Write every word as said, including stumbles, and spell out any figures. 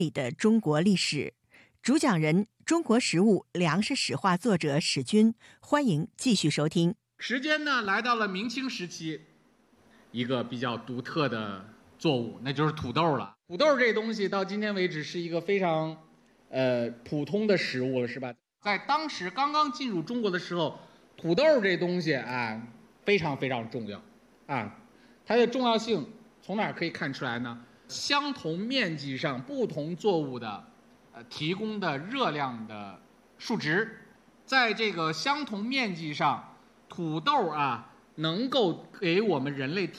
里的中国历史，主讲人中国食物粮食史话作者史军，欢迎继续收听。 时间呢来到了明清时期，一个比较独特的作物，那就是土豆了。土豆这东西到今天为止是一个非常呃普通的食物了，是吧？在当时刚刚进入中国的时候，土豆这东西啊非常非常重要啊，它的重要性从哪儿可以看出来呢？相同面积上不同作物的呃提供的热量的数值，在这个相同面积上，土豆啊能够给我们人类提